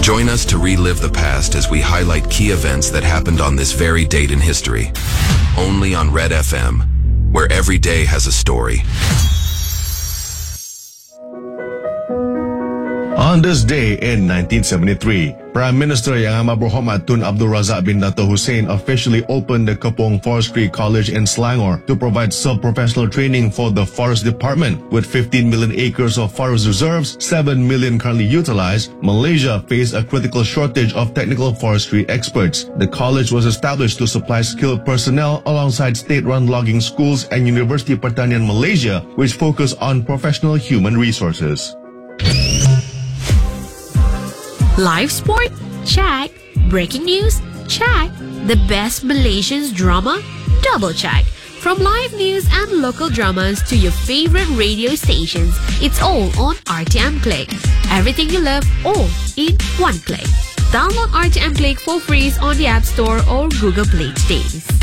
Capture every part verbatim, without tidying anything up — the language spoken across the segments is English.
Join us to relive the past as we highlight key events that happened on this very date in history. Only on Red F M, where every day has a story. On this day in nineteen seventy-three, Prime Minister Yang Amat Berhormat Tun Abdul Razak bin Dato Hussein officially opened the Kepong Forestry College in Selangor to provide sub-professional training for the Forest Department. With fifteen million acres of forest reserves, seven million currently utilized, Malaysia faced a critical shortage of technical forestry experts. The college was established to supply skilled personnel alongside state-run logging schools and University Pertanian Malaysia, which focus on professional human resources. Live sport? Check. Breaking news? Check. The best Malaysian drama? Double check. From live news and local dramas to your favorite radio stations, it's all on R T M Click. Everything you love, all in one click. Download R T M Click for free on the App Store or Google Play today.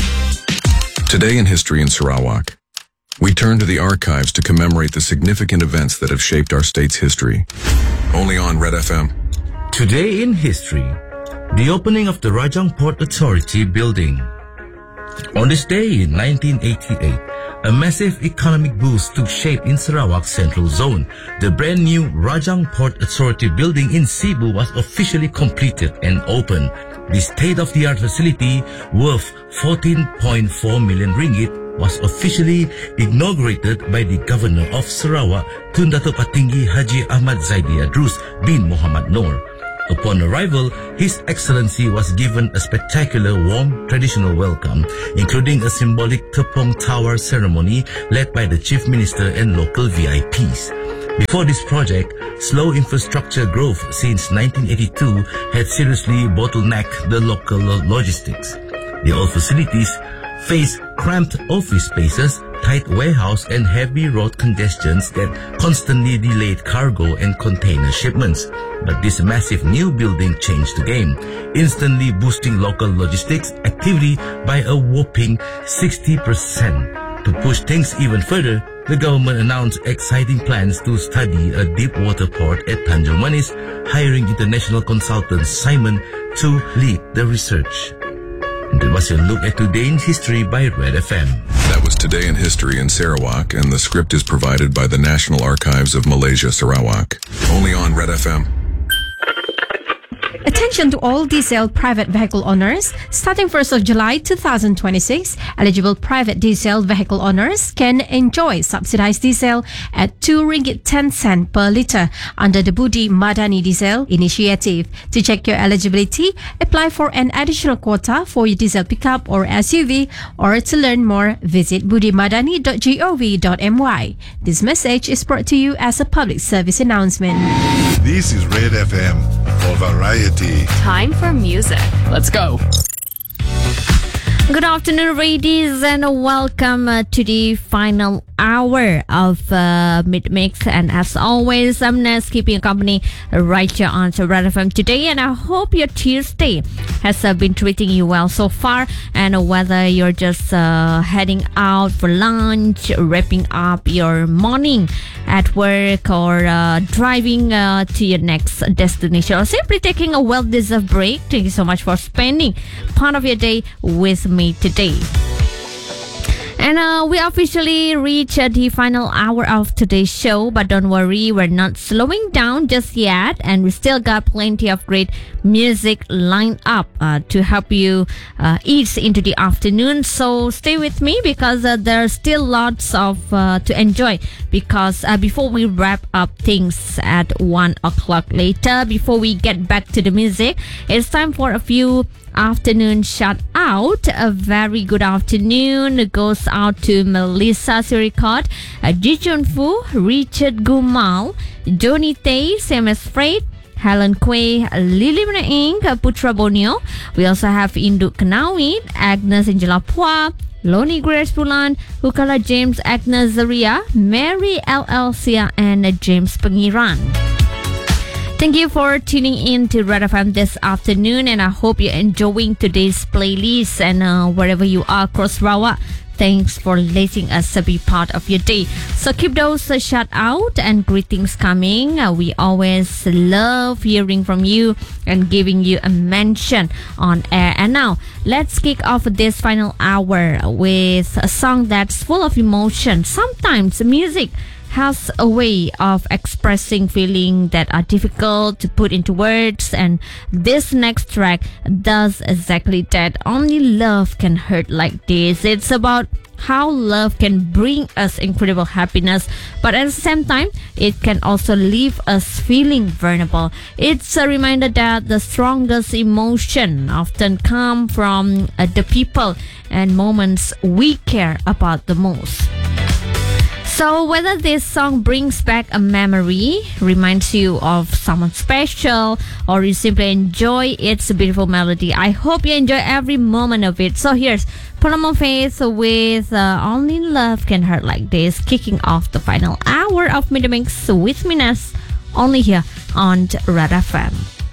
Today in history in Sarawak, we turn to the archives to commemorate the significant events that have shaped our state's history. Only on Red F M. Today in history, the opening of the Rajang Port Authority building. On this day in nineteen eighty-eight, a massive economic boost took shape in Sarawak's central zone. The brand new Rajang Port Authority building in Cebu was officially completed and opened. The state-of-the-art facility, worth fourteen point four million ringgit, was officially inaugurated by the Governor of Sarawak, Tun Dato' Patinggi Haji Ahmad Zaidi Adrus bin Muhammad Noor. Upon arrival, His Excellency was given a spectacular, warm, traditional welcome, including a symbolic Kepong Tower ceremony led by the Chief Minister and local V I Ps. Before this project, slow infrastructure growth since nineteen eighty-two had seriously bottlenecked the local logistics. The old facilities faced cramped office spaces, tight warehouse, and heavy road congestions that constantly delayed cargo and container shipments. But this massive new building changed the game, instantly boosting local logistics activity by a whopping sixty percent. To push things even further, the government announced exciting plans to study a deep water port at Tanjung Manis, hiring international consultant Simon to lead the research. And that was your look at Today in History by Red F M. That was Today in History in Sarawak, and the script is provided by the National Archives of Malaysia, Sarawak. Only on Red F M. Attention to all diesel private vehicle owners. Starting first of July two thousand twenty-six, eligible private diesel vehicle owners can enjoy subsidized diesel at two ringgit ten cents per litre under the Budi Madani Diesel Initiative. To check your eligibility, apply for an additional quota for your diesel pickup or S U V, or to learn more, visit budi madani dot gov dot my. This message is brought to you as a public service announcement. This is Red F M for variety. Time for music. Let's go. Good afternoon, ladies, and welcome uh, to the final hour of uh, Mid Mix. And as always, I'm Ness, keeping you company right here on Red F M today. And I hope your Tuesday has uh, been treating you well so far. And uh, whether you're just uh, heading out for lunch, wrapping up your morning at work, or uh, driving uh, to your next destination, or simply taking a well-deserved break, thank you so much for spending part of your day with me today. And uh, we officially reached uh, the final hour of today's show, but don't worry, we're not slowing down just yet, and we still got plenty of great music lined up uh, to help you uh, ease into the afternoon. So stay with me, because uh, there's still lots of uh, to enjoy, because uh, before we wrap up things at one o'clock later, before we get back to the music, it's time for a few afternoon shout out. A very good afternoon goes out to Melissa Sirikot, uh, Ji Chun Fu, Richard Gumal, Johnny Tay, Sam S. Freight, Helen Quay, Lily Mnaing, Putra Borneo. We also have Induk Kanawit, Agnes Angela Pua, Loni Grace Pulan, Hukala James, Agnes Zaria, Mary L L Sia, and James Pengiran. Thank you for tuning in to Red F M this afternoon, and I hope you're enjoying today's playlist. And uh, wherever you are across Sarawak, Thanks for letting us uh, be part of your day. So keep those uh, shout out and greetings coming. Uh, we always love hearing from you and giving you a mention on air. And now let's kick off this final hour with a song that's full of emotion. Sometimes music has a way of expressing feelings that are difficult to put into words, and this next track does exactly that. Only love can hurt like this. It's about how love can bring us incredible happiness, but at the same time it can also leave us feeling vulnerable. It's a reminder that the strongest emotion often come from uh, the people and moments we care about the most. So whether this song brings back a memory, reminds you of someone special, or you simply enjoy its beautiful melody, I hope you enjoy every moment of it. So here's Paloma Faith with uh, Only Love Can Hurt Like This, kicking off the final hour of Mid Mix with Minas, only here on Red F M.